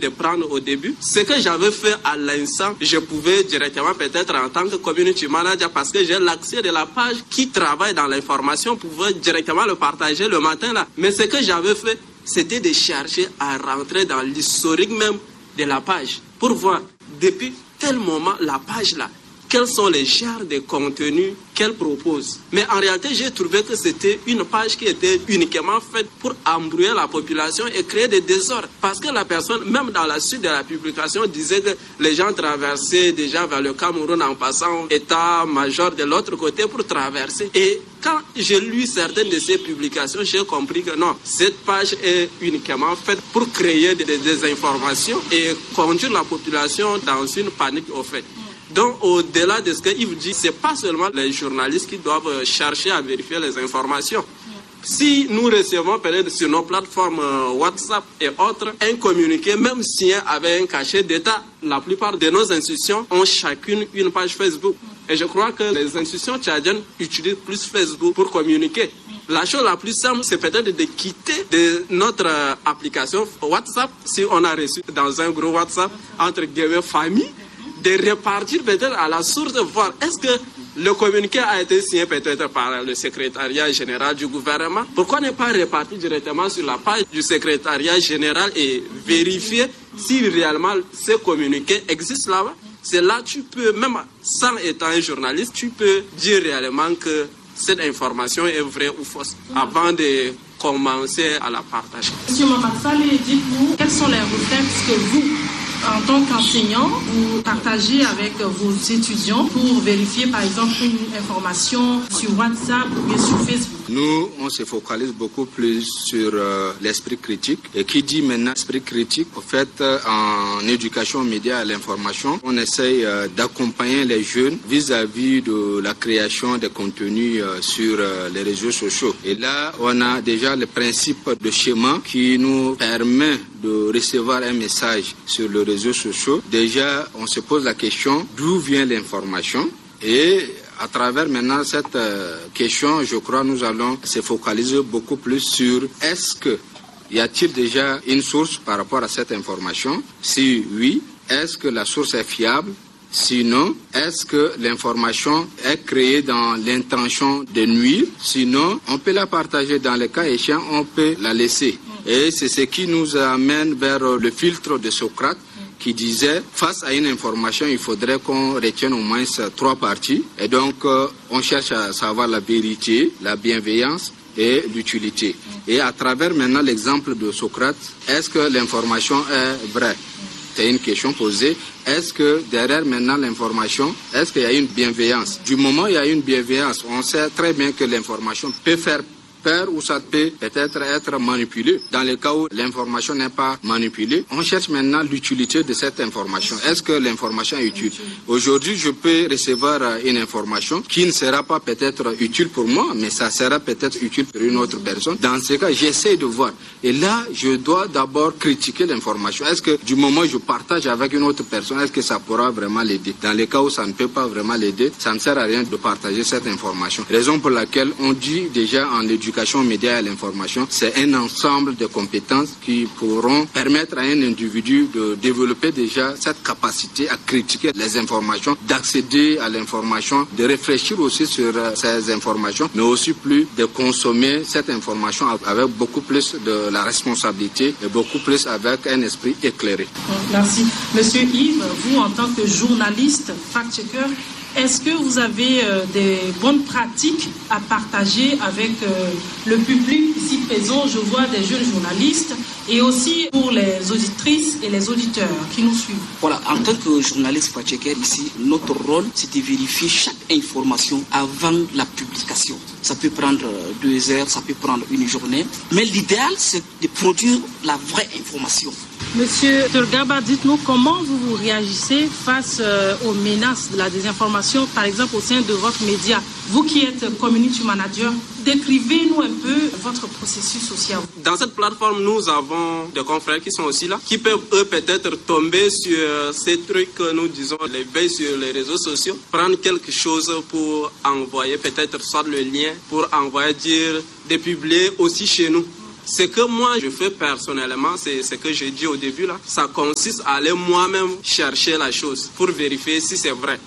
de prendre au début. Ce que j'avais fait à l'instant, je pouvais directement peut-être en tant que community manager, parce que j'ai l'accès de la page qui travaille dans l'information, pouvoir directement le partager le matin là. Mais ce que j'avais fait, c'était de chercher à rentrer dans l'historique même de la page pour voir depuis tel moment la page là, quels sont les genres de contenus qu'elle propose. Mais en réalité, j'ai trouvé que c'était une page qui était uniquement faite pour embrouiller la population et créer des désordres. Parce que la personne, même dans la suite de la publication, disait que les gens traversaient déjà vers le Cameroun en passant état-major de l'autre côté pour traverser. Et quand j'ai lu certaines de ces publications, j'ai compris que non, cette page est uniquement faite pour créer des désinformations et conduire la population dans une panique au fait. Donc, au-delà de ce que Yves dit, ce n'est pas seulement les journalistes qui doivent chercher à vérifier les informations. Si nous recevons peut-être sur nos plateformes WhatsApp et autres un communiqué, même si avec un cachet d'État, la plupart de nos institutions ont chacune une page Facebook. Et je crois que les institutions tchadiennes utilisent plus Facebook pour communiquer. La chose la plus simple, c'est peut-être de quitter de notre application WhatsApp, si on a reçu dans un gros WhatsApp entre guillemets famille, de repartir peut-être à la source de voir est-ce que le communiqué a été signé peut-être par le secrétariat général du gouvernement. Pourquoi ne pas repartir directement sur la page du secrétariat général et vérifier si réellement ce communiqué existe là-bas? C'est là que tu peux, même sans étant un journaliste, tu peux dire réellement que cette information est vraie ou fausse avant de commencer à la partager. Monsieur Mohamed Saleh, dites-nous quels sont les réflexes que vous, en tant qu'enseignant, vous partagez avec vos étudiants pour vérifier par exemple une information sur WhatsApp ou bien sur Facebook? Nous, on se focalise beaucoup plus sur l'esprit critique. Et qui dit maintenant esprit critique, en fait, en éducation aux médias et à l'information, on essaye d'accompagner les jeunes vis-à-vis de la création de contenus sur les réseaux sociaux. Et là, on a déjà le principe de schéma qui nous permet de recevoir un message sur les réseaux sociaux. Déjà, on se pose la question d'où vient l'information et à travers maintenant cette question, je crois nous allons se focaliser beaucoup plus sur est-ce que y a-t-il déjà une source par rapport à cette information? Si oui, est-ce que la source est fiable? Sinon, est-ce que l'information est créée dans l'intention de nuire? Sinon, on peut la partager. Dans les cas échéants, on peut la laisser. Et c'est ce qui nous amène vers le filtre de Socrate, qui disait, face à une information, il faudrait qu'on retienne au moins 3 parties. Et donc, on cherche à savoir la vérité, la bienveillance et l'utilité. Et à travers maintenant l'exemple de Socrate, est-ce que l'information est vraie? C'est une question posée. Est-ce que derrière maintenant l'information, est-ce qu'il y a une bienveillance? Du moment où il y a une bienveillance, on sait très bien que l'information peut faire peur ou ça peut peut-être être manipulé. Dans le cas où l'information n'est pas manipulée, on cherche maintenant l'utilité de cette information. Est-ce que l'information est utile? Aujourd'hui, je peux recevoir une information qui ne sera pas peut-être utile pour moi, mais ça sera peut-être utile pour une autre personne. Dans ce cas, j'essaie de voir. Et là, je dois d'abord critiquer l'information. Est-ce que du moment où je partage avec une autre personne, est-ce que ça pourra vraiment l'aider? Dans le cas où ça ne peut pas vraiment l'aider, ça ne sert à rien de partager cette information. Raison pour laquelle on dit déjà en l'éducation aux médias et à l'information, c'est un ensemble de compétences qui pourront permettre à un individu de développer déjà cette capacité à critiquer les informations, d'accéder à l'information, de réfléchir aussi sur ces informations, mais aussi plus de consommer cette information avec beaucoup plus de la responsabilité et beaucoup plus avec un esprit éclairé. Merci. Monsieur Yves, vous en tant que journaliste, fact-checker, est-ce que vous avez des bonnes pratiques à partager avec le public ici présent? Je vois des jeunes journalistes et aussi pour les auditrices et les auditeurs qui nous suivent. Voilà, en tant que journaliste fact-checker ici, notre rôle, c'est de vérifier chaque information avant la publication. Ça peut prendre 2 heures, ça peut prendre une journée, mais l'idéal, c'est de produire la vraie information. Monsieur Turgaba, dites-nous comment vous réagissez face aux menaces de la désinformation, par exemple au sein de votre média. Vous qui êtes community manager, décrivez-nous un peu votre processus social. Dans cette plateforme, nous avons des confrères qui sont aussi là, qui peuvent eux peut-être tomber sur ces trucs que nous disons, les veilles sur les réseaux sociaux, prendre quelque chose pour envoyer peut-être soit le lien, pour envoyer dire, de publier aussi chez nous. Ce que moi je fais personnellement, c'est ce que j'ai dit au début là, ça consiste à aller moi-même chercher la chose pour vérifier si c'est vrai.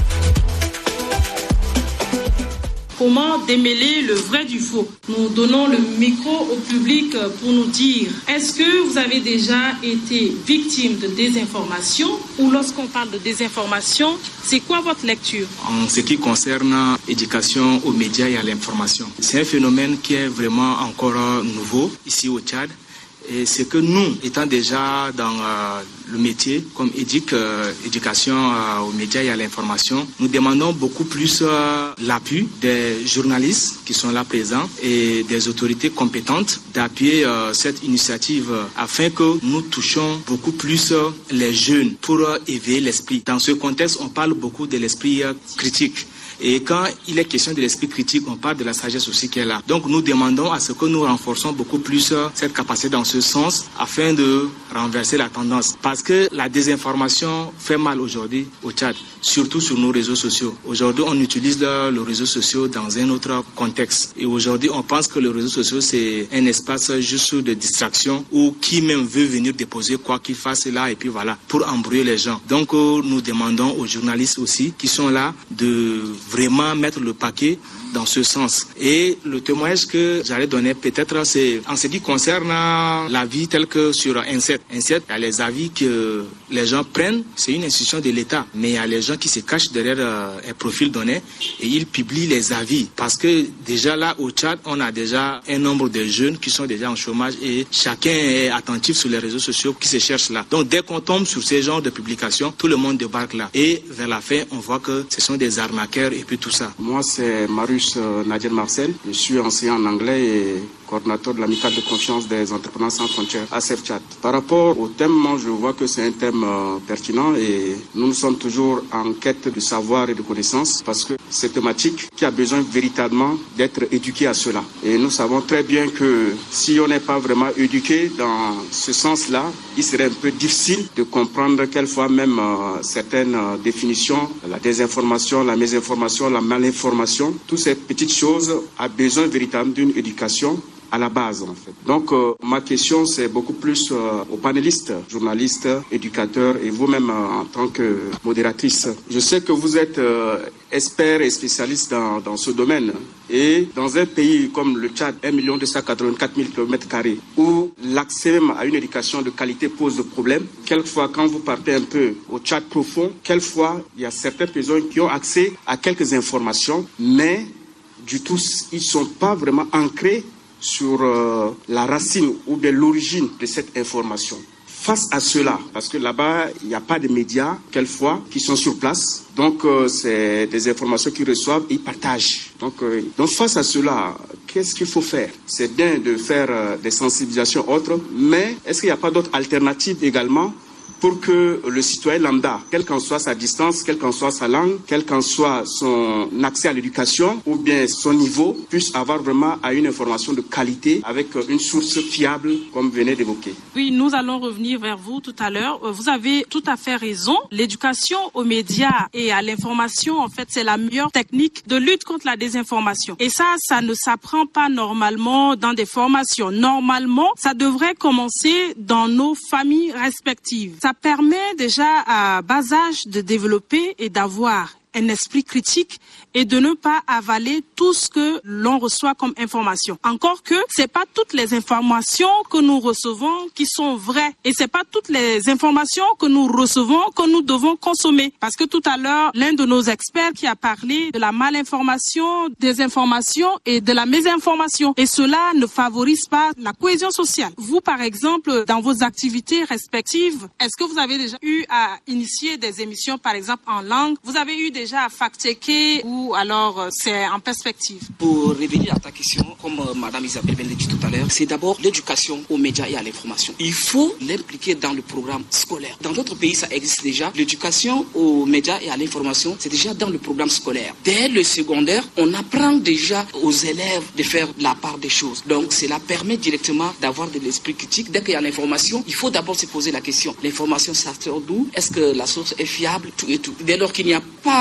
Comment démêler le vrai du faux? Nous donnons le micro au public pour nous dire, est-ce que vous avez déjà été victime de désinformation? Ou lorsqu'on parle de désinformation, c'est quoi votre lecture? En ce qui concerne l'éducation aux médias et à l'information, c'est un phénomène qui est vraiment encore nouveau ici au Tchad. Et c'est que nous, étant déjà dans le métier comme éducation aux médias et à l'information, nous demandons beaucoup plus l'appui des journalistes qui sont là présents et des autorités compétentes d'appuyer cette initiative afin que nous touchions beaucoup plus les jeunes pour éveiller l'esprit. Dans ce contexte, on parle beaucoup de l'esprit critique. Et quand il est question de l'esprit critique, on parle de la sagesse aussi qui est là. Donc nous demandons à ce que nous renforçons beaucoup plus cette capacité dans ce sens afin de renverser la tendance. Parce que la désinformation fait mal aujourd'hui au Tchad, surtout sur nos réseaux sociaux. Aujourd'hui, on utilise les réseaux sociaux dans un autre contexte. Et aujourd'hui, on pense que les réseaux sociaux, c'est un espace juste de distraction où qui même veut venir déposer quoi qu'il fasse là et puis voilà, pour embrouiller les gens. Donc nous demandons aux journalistes aussi qui sont là de vraiment mettre le paquet dans ce sens. Et le témoignage que j'allais donner peut-être, c'est en ce qui concerne l'avis tel que sur INSET. INSET, il y a les avis que les gens prennent, c'est une institution de l'État, mais il y a les gens qui se cachent derrière un profil donné et ils publient les avis. Parce que déjà là au Tchad, on a déjà un nombre de jeunes qui sont déjà en chômage et chacun est attentif sur les réseaux sociaux qui se cherchent là. Donc dès qu'on tombe sur ces genres de publications, tout le monde débarque là. Et vers la fin, on voit que ce sont des arnaqueurs et puis tout ça. Moi, c'est Marius Nadia Marcel. Je suis enseignant en anglais et coordinateur de l'amicale de confiance des entrepreneurs sans frontières, ACF Tchad. Par rapport au thème, moi, je vois que c'est un thème pertinent et nous sommes toujours en quête de savoir et de connaissances parce que c'est thématique qui a besoin véritablement d'être éduqué à cela. Et nous savons très bien que si on n'est pas vraiment éduqué dans ce sens-là, il serait un peu difficile de comprendre quelquefois même certaines définitions, la désinformation, la mésinformation, la malinformation. Toutes ces petites choses ont besoin véritablement d'une éducation à la base en fait. Donc ma question c'est beaucoup plus aux panélistes, journalistes, éducateurs et vous-même en tant que modératrice. Je sais que vous êtes expert et spécialiste dans ce domaine et dans un pays comme le Tchad, 1 284 000 km2 où l'accès même à une éducation de qualité pose problème. Quelquefois quand vous partez un peu au Tchad profond, quelquefois il y a certaines personnes qui ont accès à quelques informations mais du tout ils ne sont pas vraiment ancrés sur la racine ou bien l'origine de cette information. Face à cela, parce que là-bas, il n'y a pas de médias, quelquefois, qui sont sur place. Donc, c'est des informations qu'ils reçoivent et ils partagent. Donc face à cela, qu'est-ce qu'il faut faire? C'est bien de faire des sensibilisations autres, mais est-ce qu'il n'y a pas d'autres alternatives également pour que le citoyen lambda, quelle qu'en soit sa distance, quelle qu'en soit sa langue, quel qu'en soit son accès à l'éducation ou bien son niveau, puisse avoir vraiment à une information de qualité avec une source fiable comme vous venez d'évoquer. Oui, nous allons revenir vers vous tout à l'heure. Vous avez tout à fait raison. L'éducation aux médias et à l'information, en fait, c'est la meilleure technique de lutte contre la désinformation. Et ça ne s'apprend pas normalement dans des formations. Normalement, ça devrait commencer dans nos familles respectives. Ça permet déjà à bas âge de développer et d'avoir un esprit critique et de ne pas avaler tout ce que l'on reçoit comme information. Encore que c'est pas toutes les informations que nous recevons qui sont vraies et c'est pas toutes les informations que nous recevons que nous devons consommer. Parce que tout à l'heure, l'un de nos experts qui a parlé de la malinformation, des informations et de la mésinformation. Et cela ne favorise pas la cohésion sociale. Vous, par exemple, dans vos activités respectives, est-ce que vous avez déjà eu à initier des émissions, par exemple, en langue? Vous avez eu déjà à fact-checker ou alors c'est en perspective? Pour revenir à ta question, comme Madame Isabelle l'a dit tout à l'heure, c'est d'abord l'éducation aux médias et à l'information. Il faut l'impliquer dans le programme scolaire. Dans d'autres pays, ça existe déjà. L'éducation aux médias et à l'information, c'est déjà dans le programme scolaire. Dès le secondaire, on apprend déjà aux élèves de faire la part des choses. Donc, cela permet directement d'avoir de l'esprit critique. Dès qu'il y a l'information, il faut d'abord se poser la question. L'information, ça sort d'où? Est-ce que la source est fiable? Tout et tout. Dès lors qu'il n'y a pas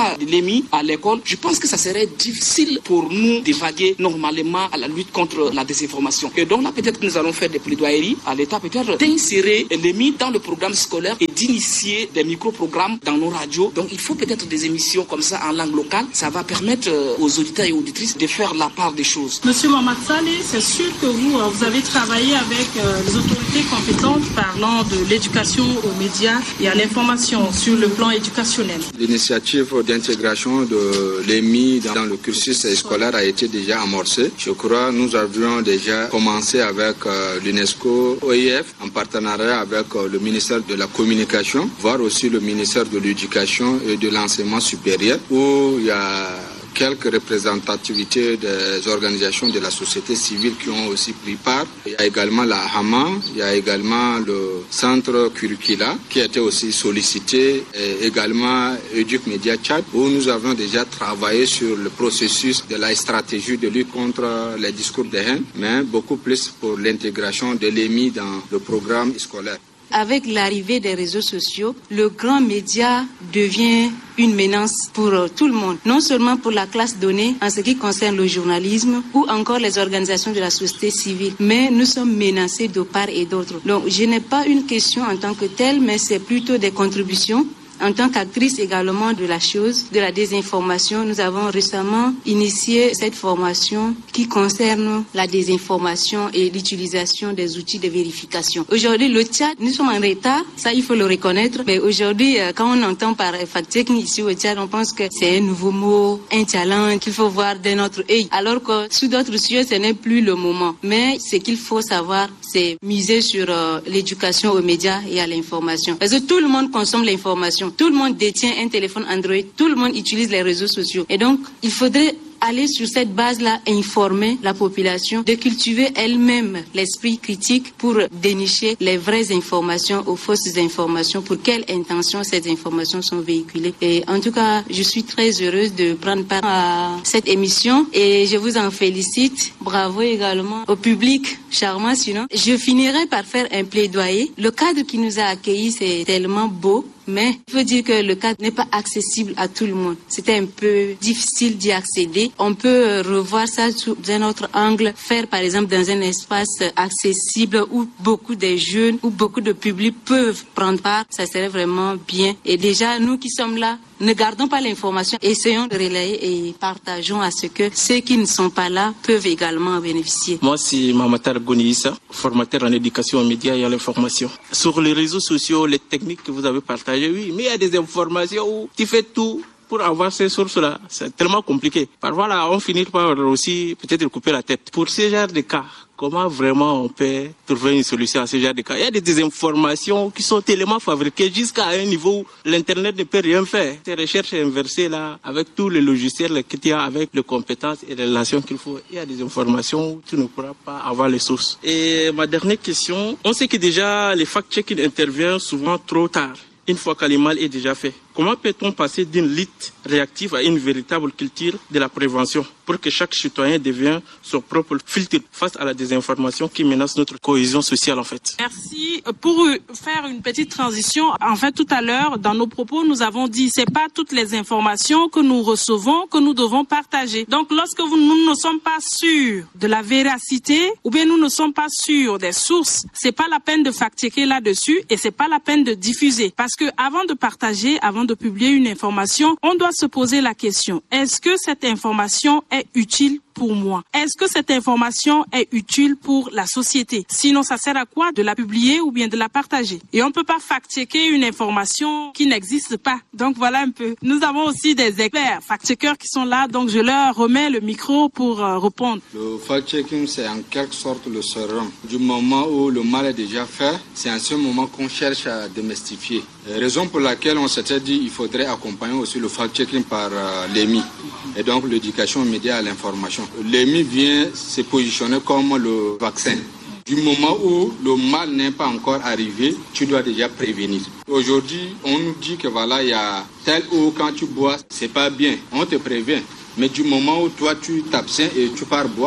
pas de l'EMI à l'école, je pense que ça serait difficile pour nous d'évaluer normalement à la lutte contre la désinformation. Et donc là, peut-être que nous allons faire des plaidoyeries à l'État, peut-être d'insérer l'EMI dans le programme scolaire et d'initier des micro-programmes dans nos radios. Donc il faut peut-être des émissions comme ça en langue locale. Ça va permettre aux auditeurs et auditrices de faire la part des choses. Monsieur Mohamed Saleh, c'est sûr que vous avez travaillé avec les autorités compétentes parlant de l'éducation aux médias et à l'information sur le plan éducationnel. L'initiative d'intégration de l'EMI dans le cursus scolaire a été déjà amorcée. Je crois que nous avions déjà commencé avec l'UNESCO, OIF, en partenariat avec le ministère de la Communication, voire aussi le ministère de l'Éducation et de l'Enseignement supérieur, où il y a quelques représentativités des organisations de la société civile qui ont aussi pris part. Il y a également la HAMA, il y a également le centre Curricula qui a été aussi sollicité, et également Educ Media Tchad, où nous avons déjà travaillé sur le processus de la stratégie de lutte contre les discours de haine, mais beaucoup plus pour l'intégration de l'EMI dans le programme scolaire. Avec l'arrivée des réseaux sociaux, le grand média devient une menace pour tout le monde, non seulement pour la classe donnée en ce qui concerne le journalisme ou encore les organisations de la société civile, mais nous sommes menacés de part et d'autre. Donc je n'ai pas une question en tant que telle, mais c'est plutôt des contributions. En tant qu'actrice également de la chose, de la désinformation, nous avons récemment initié cette formation qui concerne la désinformation et l'utilisation des outils de vérification. Aujourd'hui, le Tchad, nous sommes en retard, ça il faut le reconnaître, mais aujourd'hui, quand on entend par fact-checking ici au Tchad, on pense que c'est un nouveau mot, un challenge qu'il faut voir d'un autre œil, alors que sous d'autres cieux, ce n'est plus le moment. Mais ce qu'il faut savoir, c'est miser sur l'éducation aux médias et à l'information. Parce que tout le monde consomme l'information. Tout le monde détient un téléphone Android, tout le monde utilise les réseaux sociaux. Et donc, il faudrait aller sur cette base-là, informer la population, de cultiver elle-même l'esprit critique pour dénicher les vraies informations aux fausses informations, pour quelles intentions ces informations sont véhiculées. Et en tout cas, je suis très heureuse de prendre part à cette émission et je vous en félicite. Bravo également au public charmant sinon. Je finirai par faire un plaidoyer. Le cadre qui nous a accueillis, c'est tellement beau. Mais il faut dire que le cadre n'est pas accessible à tout le monde. C'était un peu difficile d'y accéder. On peut revoir ça sous un autre angle, faire par exemple dans un espace accessible où beaucoup de jeunes, où beaucoup de publics peuvent prendre part. Ça serait vraiment bien. Et déjà, nous qui sommes là, ne gardons pas l'information, essayons de relayer et partageons à ce que ceux qui ne sont pas là peuvent également en bénéficier. Moi, c'est Mamatar Gounissa, formateur en éducation aux médias et à l'information. Sur les réseaux sociaux, les techniques que vous avez partagées, oui, mais il y a des informations où tu fais tout pour avoir ces sources-là. C'est tellement compliqué. Parfois, là, on finit par aussi peut-être couper la tête. Pour ce genre de cas, comment vraiment on peut trouver une solution à ce genre de cas? Il y a des désinformations qui sont tellement fabriquées jusqu'à un niveau où l'Internet ne peut rien faire. Ces recherches inversées là, avec tous les logiciels que tu as, avec les compétences et les relations qu'il faut, il y a des informations où tu ne pourras pas avoir les sources. Et ma dernière question, on sait que déjà les fact-checking interviennent souvent trop tard, une fois que le mal est déjà fait. Comment peut-on passer d'une lutte réactive à une véritable culture de la prévention pour que chaque citoyen devienne son propre filtre face à la désinformation qui menace notre cohésion sociale en fait? Merci. Pour faire une petite transition, en fait tout à l'heure dans nos propos nous avons dit c'est pas toutes les informations que nous recevons que nous devons partager. Donc lorsque nous ne sommes pas sûrs de la véracité ou bien nous ne sommes pas sûrs des sources, c'est pas la peine de fact-checker là-dessus et c'est pas la peine de diffuser parce que avant de partager, avant de publier une information, on doit se poser la question, est-ce que cette information est utile pour moi? Est-ce que cette information est utile pour la société? Sinon, ça sert à quoi de la publier ou bien de la partager? Et on ne peut pas fact-checker une information qui n'existe pas. Donc voilà un peu. Nous avons aussi des experts fact-checkers qui sont là, donc je leur remets le micro pour répondre. Le fact-checking, c'est en quelque sorte le sérum. Du moment où le mal est déjà fait, c'est en ce moment qu'on cherche à démystifier. Raison pour laquelle on s'était dit qu'il faudrait accompagner aussi le fact-checking par l'EMI, et donc l'éducation aux médias à l'information. L'EMI vient se positionner comme le vaccin. Du moment où le mal n'est pas encore arrivé, tu dois déjà prévenir. Aujourd'hui, on nous dit que voilà, il y a telle eau quand tu bois, c'est pas bien. On te prévient. Mais du moment où toi tu t'abstiens et tu pars boire,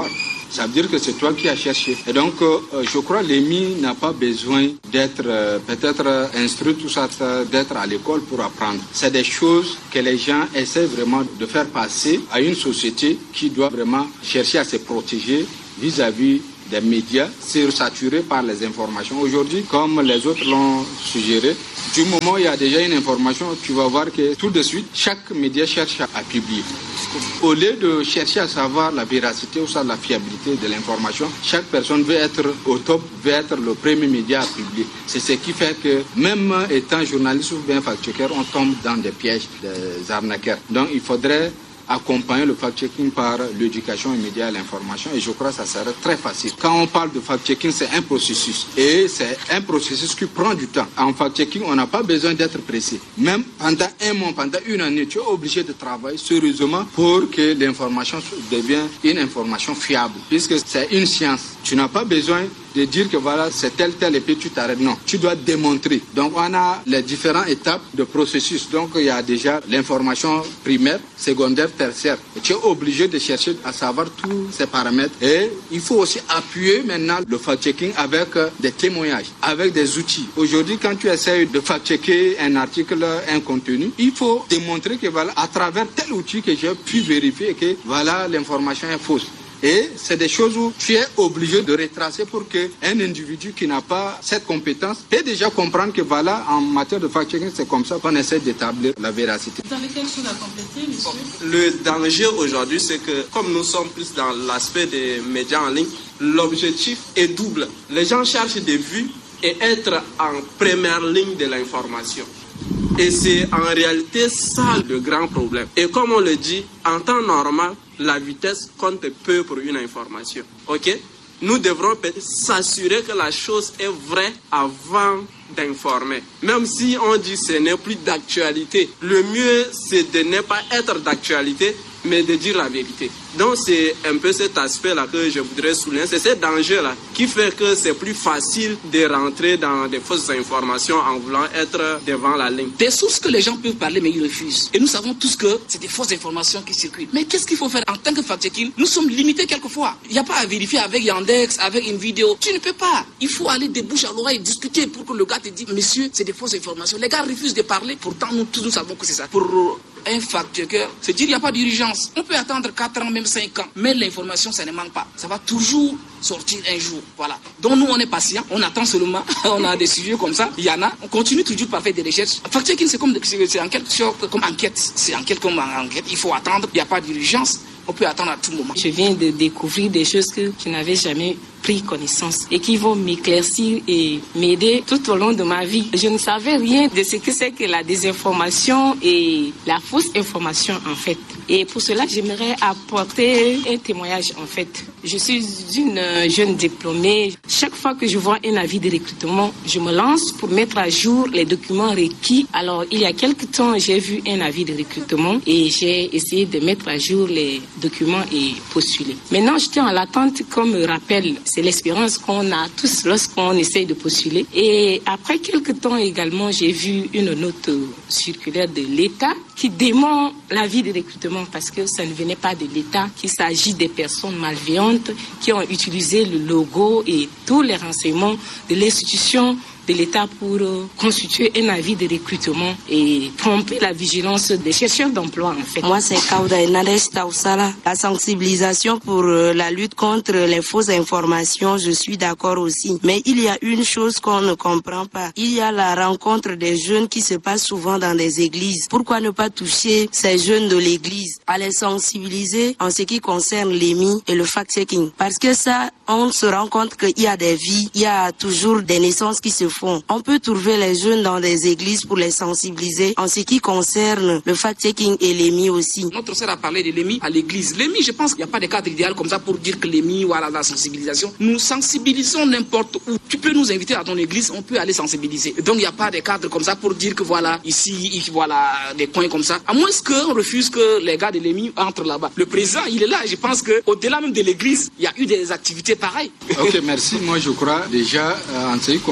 ça veut dire que c'est toi qui as cherché. Et donc, je crois que l'EMI n'a pas besoin d'être peut-être instruit, tout ça, d'être à l'école pour apprendre. C'est des choses que les gens essaient vraiment de faire passer à une société qui doit vraiment chercher à se protéger vis-à-vis des médias sursaturés par les informations. Aujourd'hui, comme les autres l'ont suggéré, du moment où il y a déjà une information, tu vas voir que tout de suite, chaque média cherche à publier. Au lieu de chercher à savoir la véracité ou la fiabilité de l'information, chaque personne veut être au top, veut être le premier média à publier. C'est ce qui fait que même étant journaliste ou bien fact-checker, on tombe dans des pièges des arnaqueurs. Donc il faudrait accompagner le fact-checking par l'éducation immédiate à l'information, et je crois que ça serait très facile. Quand on parle de fact-checking, c'est un processus, et c'est un processus qui prend du temps. En fact-checking, on n'a pas besoin d'être pressé. Même pendant un mois, pendant une année, tu es obligé de travailler sérieusement pour que l'information devienne une information fiable, puisque c'est une science. Tu n'as pas besoin de dire que voilà, c'est tel et puis tu t'arrêtes. Non, tu dois démontrer. Donc on a les différentes étapes de processus. Donc il y a déjà l'information primaire, secondaire, tertiaire. Et tu es obligé de chercher à savoir tous ces paramètres. Et il faut aussi appuyer maintenant le fact-checking avec des témoignages, avec des outils. Aujourd'hui, quand tu essaies de fact-checker un article, un contenu, il faut démontrer que voilà, à travers tel outil que j'ai pu vérifier que voilà, l'information est fausse. Et c'est des choses où tu es obligé de retracer pour qu'un individu qui n'a pas cette compétence peut déjà comprendre que voilà, en matière de fact-checking, c'est comme ça qu'on essaie d'établir la véracité. Vous avez quelque chose à compléter, monsieur? Le danger aujourd'hui, c'est que comme nous sommes plus dans l'aspect des médias en ligne, l'objectif est double. Les gens cherchent des vues et être en première ligne de l'information. Et c'est en réalité ça le grand problème. Et comme on le dit, en temps normal, la vitesse compte peu pour une information. Ok? Nous devrons s'assurer que la chose est vraie avant d'informer. Même si on dit que ce n'est plus d'actualité, le mieux c'est de ne pas être d'actualité, mais de dire la vérité. Donc c'est un peu cet aspect-là que je voudrais souligner. C'est ce danger-là qui fait que c'est plus facile de rentrer dans des fausses informations en voulant être devant la ligne. Des sources que les gens peuvent parler mais ils refusent. Et nous savons tous que c'est des fausses informations qui circulent. Mais qu'est-ce qu'il faut faire en tant que fact-checking? Nous sommes limités quelquefois. Il n'y a pas à vérifier avec Yandex, avec une vidéo. Tu ne peux pas. Il faut aller de bouche à l'oreille, discuter pour que le gars te dise, monsieur, c'est des fausses informations. Les gars refusent de parler. Pourtant, nous tous nous savons que c'est ça. Pour un fact-checker, c'est dire qu'il n'y a pas d'urgence. On peut attendre 4 ans, même 5 ans. Mais l'information, ça ne manque pas. Ça va toujours sortir un jour. Voilà. Donc nous, on est patient. On attend seulement. On a des sujets comme ça. Il y en a. On continue toujours par faire des recherches. Fact-checking, c'est en quelque sorte comme enquête. C'est enquête comme enquête. Il faut attendre. Il n'y a pas d'urgence. On peut attendre à tout moment. Je viens de découvrir des choses que je n'avais jamais pris connaissance et qui vont m'éclaircir et m'aider tout au long de ma vie. Je ne savais rien de ce que c'est que la désinformation et la fausse information en fait. Et pour cela, j'aimerais apporter un témoignage en fait. Je suis une jeune diplômée. Chaque fois que je vois un avis de recrutement, je me lance pour mettre à jour les documents requis. Alors, il y a quelque temps, j'ai vu un avis de recrutement et j'ai essayé de mettre à jour les documents et postuler. Maintenant, je tiens à l'attente qu'on me rappelle. C'est l'expérience qu'on a tous lorsqu'on essaye de postuler. Et après quelques temps également, j'ai vu une note circulaire de l'État qui dément l'avis de recrutement parce que ça ne venait pas de l'État, qu'il s'agit des personnes malveillantes qui ont utilisé le logo et tous les renseignements de l'institution de l'État pour constituer un avis de recrutement et tromper la vigilance des chercheurs d'emploi en fait. Moi c'est Kauda Nadesh Tausala. La sensibilisation pour la lutte contre les fausses informations, je suis d'accord aussi. Mais il y a une chose qu'on ne comprend pas. Il y a la rencontre des jeunes qui se passe souvent dans des églises. Pourquoi ne pas toucher ces jeunes de l'église à les sensibiliser en ce qui concerne l'EMI et le fact-checking? Parce que ça, on se rend compte qu'il y a des vies, il y a toujours des naissances qui se font. On peut trouver les jeunes dans des églises pour les sensibiliser en ce qui concerne le fact-checking et l'EMI aussi. Notre sœur a parlé de l'EMI à l'église. L'EMI, je pense qu'il n'y a pas de cadre idéal comme ça pour dire que l'EMI, voilà, la sensibilisation. Nous sensibilisons n'importe où. Tu peux nous inviter à ton église, on peut aller sensibiliser. Donc il n'y a pas de cadre comme ça pour dire que voilà, ici, voilà, des coins comme ça. À moins qu'on refuse que les gars de l'EMI entrent là-bas. Le président, il est là. Je pense qu'au-delà même de l'église, il y a eu des activités pareilles. Ok, merci. Moi, je crois déjà, en ce qui concerne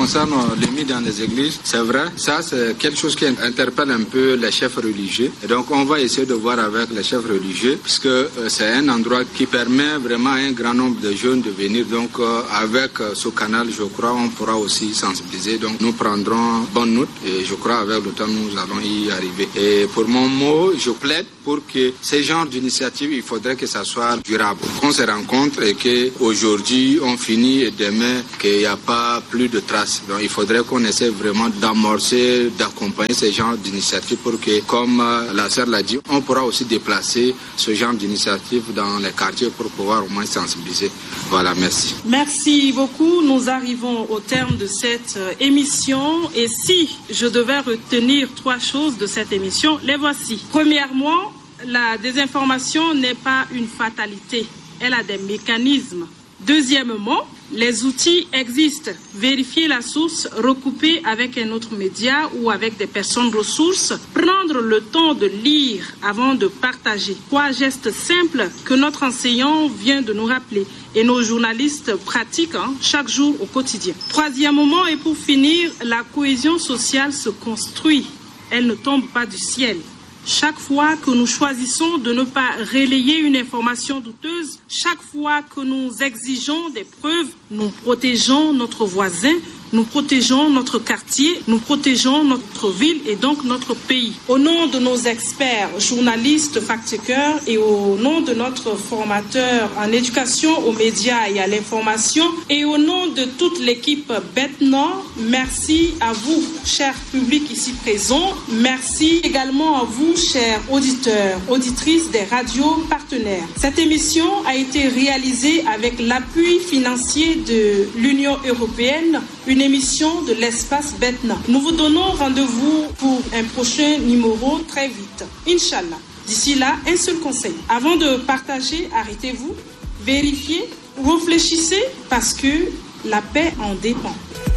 le mis dans les églises. C'est vrai, ça c'est quelque chose qui interpelle un peu les chefs religieux. Et donc on va essayer de voir avec les chefs religieux, puisque c'est un endroit qui permet vraiment à un grand nombre de jeunes de venir. Donc avec ce canal, je crois, on pourra aussi sensibiliser. Donc nous prendrons bonne note et je crois avec le temps nous allons y arriver. Et pour mon mot, je plaide pour que ce genre d'initiative, il faudrait que ça soit durable. Qu'on se rencontre et qu'aujourd'hui on finit et demain qu'il n'y a pas plus de traces. Donc il faudrait qu'on essaie vraiment d'amorcer, d'accompagner ce genre d'initiative pour que, comme la sœur l'a dit, on pourra aussi déplacer ce genre d'initiative dans les quartiers pour pouvoir au moins sensibiliser. Voilà, merci. Merci beaucoup. Nous arrivons au terme de cette émission et si je devais retenir 3 choses de cette émission, les voici. Premièrement, la désinformation n'est pas une fatalité. Elle a des mécanismes. Deuxièmement, les outils existent. Vérifier la source, recouper avec un autre média ou avec des personnes ressources. Prendre le temps de lire avant de partager. 3 gestes simples que notre enseignant vient de nous rappeler et nos journalistes pratiquent chaque jour au quotidien. Troisièmement, et pour finir, la cohésion sociale se construit. Elle ne tombe pas du ciel. Chaque fois que nous choisissons de ne pas relayer une information douteuse, chaque fois que nous exigeons des preuves, nous protégeons notre voisin, nous protégeons notre quartier, nous protégeons notre ville et donc notre pays. Au nom de nos experts, journalistes, fact-checkers et au nom de notre formateur en éducation aux médias et à l'information et au nom de toute l'équipe Bête Nord, merci à vous, chers publics ici présents. Merci également à vous, chers auditeurs, auditrices des radios partenaires. Cette émission a été réalisée avec l'appui financier de l'Union européenne, une émission de l'espace Betna. Nous vous donnons rendez-vous pour un prochain numéro très vite. Inch'Allah. D'ici là, un seul conseil. Avant de partager, arrêtez-vous, vérifiez, réfléchissez parce que la paix en dépend.